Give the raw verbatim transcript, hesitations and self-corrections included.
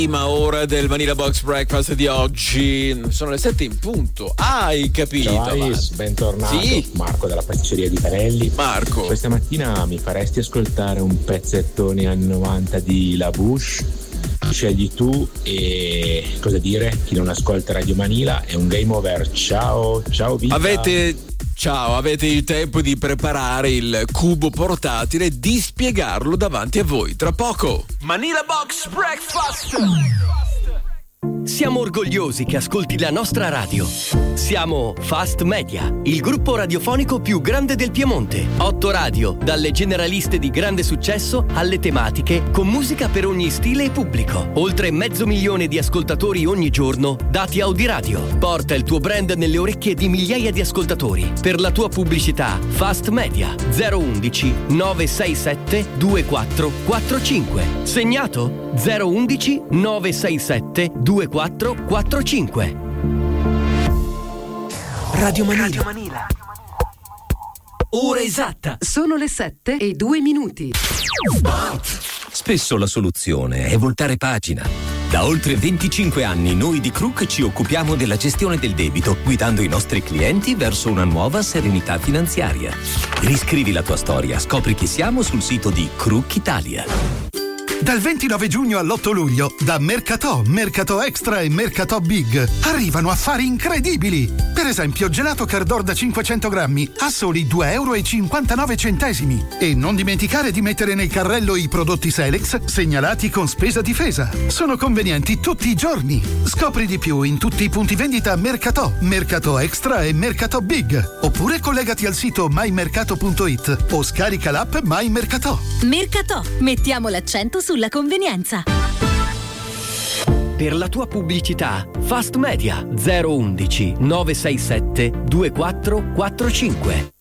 Prima ora del Vanilla Box Breakfast di oggi. Sono le sette in punto. Hai capito? Ciao Aris, bentornato. Sì? Marco della pasticceria di Panelli. Marco, questa mattina mi faresti ascoltare un pezzettone anni novanta di La Bush? Scegli tu e cosa dire? Chi non ascolta Radio Manila è un game over. Ciao, ciao vita. Avete Ciao, avete il tempo di preparare il cubo portatile e di spiegarlo davanti a voi. Tra poco. Manila Box Breakfast. Siamo orgogliosi che ascolti la nostra radio. Siamo Fast Media, il gruppo radiofonico più grande del Piemonte. Otto radio, dalle generaliste di grande successo alle tematiche, con musica per ogni stile e pubblico. Oltre mezzo milione di ascoltatori ogni giorno, dati Audiradio. Porta il tuo brand nelle orecchie di migliaia di ascoltatori. Per la tua pubblicità, Fast Media zero undici nove sei sette due quattro quattro cinque. Segnato? zero undici nove sei sette due quattro quattro cinque. Radio Manila. Radio Manila. Ora esatta. Sono le sette e due minuti. Spesso la soluzione è voltare pagina. Da oltre venticinque anni noi di Kruk ci occupiamo della gestione del debito, guidando i nostri clienti verso una nuova serenità finanziaria. Riscrivi la tua storia, scopri chi siamo sul sito di Kruk Italia. Dal ventinove giugno all'otto luglio, da Mercatò, Mercatò Extra e Mercatò Big arrivano affari incredibili. Per esempio, gelato Cardor da cinquecento grammi a soli due euro e cinquantanove centesimi. E non dimenticare di mettere nel carrello i prodotti Selex segnalati con spesa difesa. Sono convenienti tutti i giorni. Scopri di più in tutti i punti vendita Mercatò, Mercatò Extra e Mercatò Big. Oppure collegati al sito my mercato punto it o scarica l'app My Mercatò. Mercatò, mettiamo l'accento sulla convenienza. Per la tua pubblicità, Fast Media zero undici nove sei sette due quattro quattro cinque.